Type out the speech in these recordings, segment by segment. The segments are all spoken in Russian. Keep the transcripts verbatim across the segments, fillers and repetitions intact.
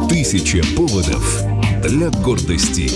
Тысяча поводов для гордости.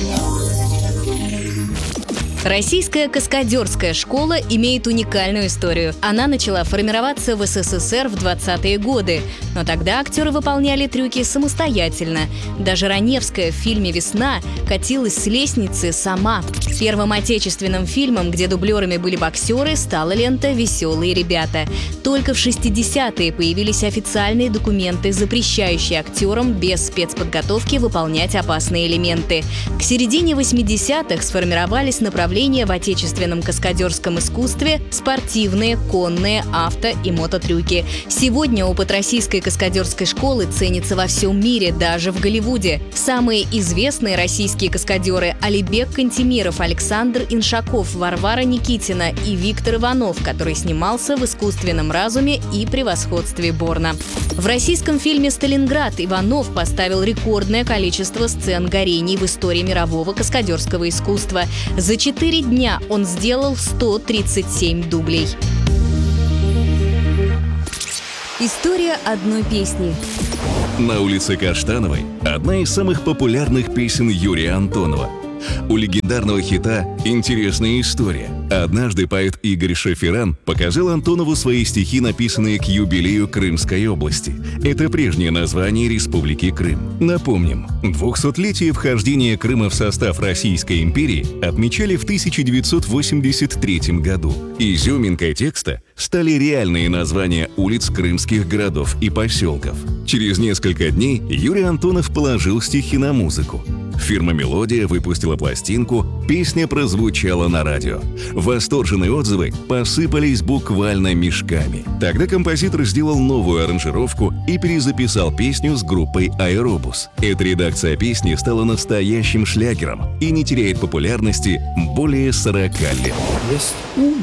Российская каскадерская школа имеет уникальную историю. Она начала формироваться в эс эс эс эр в двадцатые годы, но тогда актеры выполняли трюки самостоятельно. Даже Раневская в фильме «Весна» катилась с лестницы сама. Первым отечественным фильмом, где дублерами были боксеры, стала лента «Веселые ребята». Только в шестидесятые появились официальные документы, запрещающие актерам без спецподготовки выполнять опасные элементы. К середине восьмидесятых сформировались направления в отечественном каскадерском искусстве – спортивные, конные, авто и мототрюки. Сегодня опыт российской каскадерской школы ценится во всем мире, даже в Голливуде. Самые известные российские каскадеры – Алибек Кантемиров, Александр Иншаков, Варвара Никитина и Виктор Иванов, который снимался в «Искусственном разуме» и «Превосходстве Борна». В российском фильме «Сталинград» Иванов поставил рекордное количество сцен горений в истории мирового каскадерского искусства. За четыре дня он сделал сто тридцать семь дублей. История одной песни. На улице Каштановой одна из самых популярных песен Юрия Антонова. У легендарного хита интересная история. Однажды поэт Игорь Шеферан показал Антонову свои стихи, написанные к юбилею Крымской области. Это прежнее название Республики Крым. Напомним, двухсотлетие вхождения Крыма в состав Российской империи отмечали в тысяча девятьсот восемьдесят третьем году. Изюминкой текста стали реальные названия улиц крымских городов и поселков. Через несколько дней Юрий Антонов положил стихи на музыку. Фирма «Мелодия» выпустила пластинку, песня прозвучала на радио. Восторженные отзывы посыпались буквально мешками. Тогда композитор сделал новую аранжировку и перезаписал песню с группой «Аэробус». Эта редакция песни стала настоящим шлягером и не теряет популярности более сорока лет.